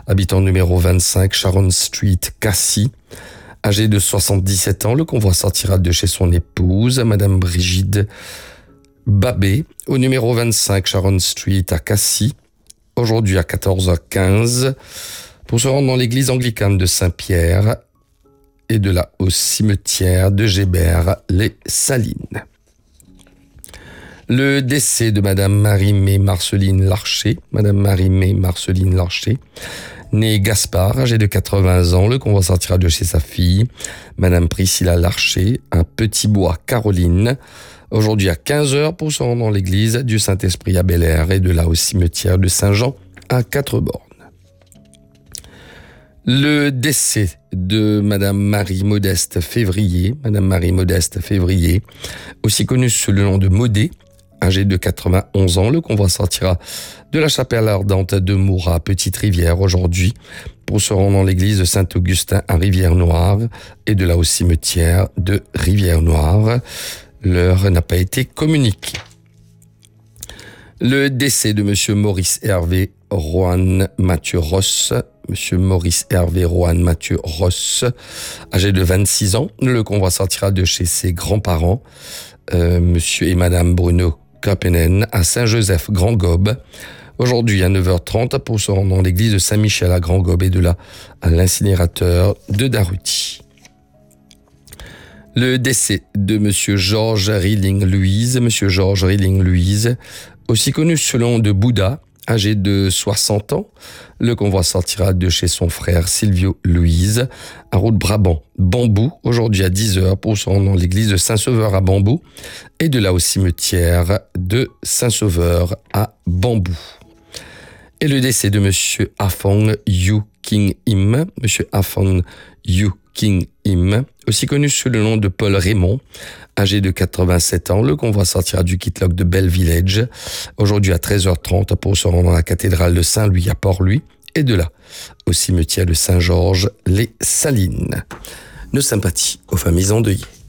habitant numéro 25 Sharon Street, Cassis. Âgé de 77 ans, le convoi sortira de chez son épouse, Madame Brigitte Babé, au numéro 25 Sharon Street à Cassis, aujourd'hui à 14h15, pour se rendre dans l'église anglicane de Saint-Pierre et de là au cimetière de Gébert-les-Salines. Le décès de Madame Marie-Mé Marceline Larcher, née Gaspard, âgée de 80 ans, le convoi sortira de chez sa fille, Madame Priscilla Larcher, à Petit-Bois, Caroline, aujourd'hui à 15h pour se rendre dans l'église du Saint-Esprit à Bel-Air et de là au cimetière de Saint-Jean à Quatrebornes. Le décès de Madame Marie-Modeste Février, aussi connue sous le nom de Modé, âgée de 91 ans, le convoi sortira de la chapelle ardente de Moura, Petite-Rivière, aujourd'hui, pour se rendre dans l'église de Saint-Augustin à Rivière-Noire et de là au cimetière de Rivière-Noire. L'heure n'a pas été communiquée. Le décès de Monsieur Maurice Hervé Rohan Mathieu Ross, âgé de 26 ans, le convoi sortira de chez ses grands-parents, Monsieur et Madame Bruno Kapenen, à Saint-Joseph Grand Gobe, aujourd'hui à 9h30 pour se rendre dans l'église de Saint-Michel à Grand Gobe et de là à l'incinérateur de Daruti. Le décès de Monsieur Georges Rilling Louise, aussi connu sous le nom de Bouddha, âgé de 60 ans, le convoi sortira de chez son frère Silvio Louise, à Route Brabant, Bambou, aujourd'hui à 10h pour se rendre dans l'église de Saint-Sauveur à Bambou et de là au cimetière de Saint-Sauveur à Bambou. Et le décès de Monsieur Afong Yu King Im, aussi connu sous le nom de Paul Raymond, âgé de 87 ans, le convoi sortira du Kitloch de Bell Village, aujourd'hui à 13h30 pour se rendre dans la cathédrale de Saint-Louis à Port-Louis, et de là au cimetière de Saint-Georges-les-Salines. Nos sympathies aux familles endeuillées.